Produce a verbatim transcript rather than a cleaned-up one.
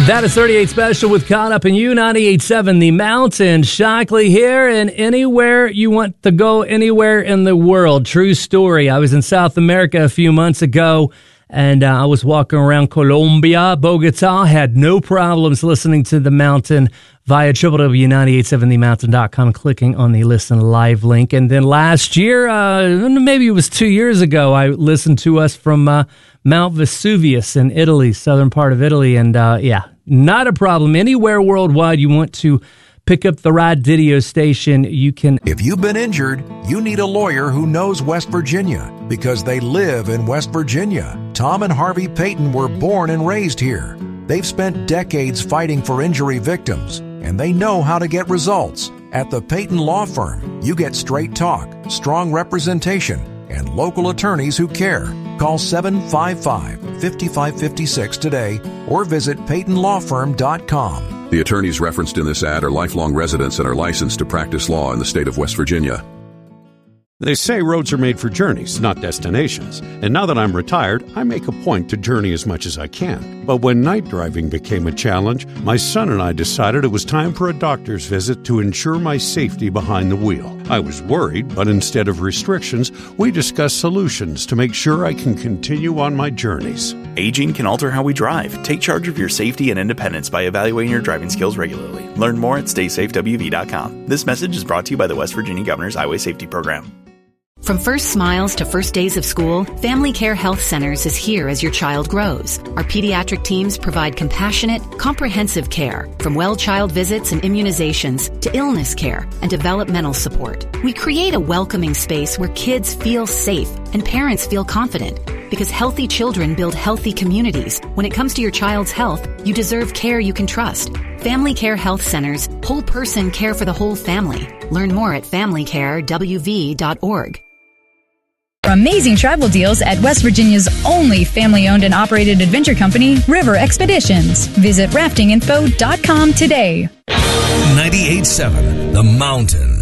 That is thirty-eight Special with Caught Up in You, ninety-eight point seven The Mountain. Shockley here, and anywhere you want to go, anywhere in the world. True story. I was in South America a few months ago, and uh, I was walking around Colombia, Bogota, had no problems listening to The Mountain via w w w dot nine eight seven the mountain dot com, clicking on the Listen Live link. And then last year, uh, maybe it was two years ago, I listened to us from uh, Mount Vesuvius in Italy, southern part of Italy. And uh, yeah, not a problem. Anywhere worldwide you want to pick up the right video station, you can. If you've been injured, you need a lawyer who knows West Virginia because they live in West Virginia. Tom and Harvey Payton were born and raised here. They've spent decades fighting for injury victims, and they know how to get results. At the Payton Law Firm, you get straight talk, strong representation, and local attorneys who care. Call seven five five, five five five six today or visit payton law firm dot com. The attorneys referenced in this ad are lifelong residents and are licensed to practice law in the state of West Virginia. They say roads are made for journeys, not destinations. And now that I'm retired, I make a point to journey as much as I can. But when night driving became a challenge, my son and I decided it was time for a doctor's visit to ensure my safety behind the wheel. I was worried, but instead of restrictions, we discussed solutions to make sure I can continue on my journeys. Aging can alter how we drive. Take charge of your safety and independence by evaluating your driving skills regularly. Learn more at stay safe w v dot com. This message is brought to you by the West Virginia Governor's Highway Safety Program. From first smiles to first days of school, Family Care Health Centers is here as your child grows. Our pediatric teams provide compassionate, comprehensive care, from well child visits and immunizations to illness care and developmental support. We create a welcoming space where kids feel safe and parents feel confident, because healthy children build healthy communities. When it comes to your child's health, you deserve care you can trust. Family Care Health Centers, whole person care for the whole family. Learn more at family care w v dot org. Amazing travel deals at West Virginia's only family-owned and operated adventure company, River Expeditions. Visit rafting info dot com today. ninety-eight point seven The Mountain.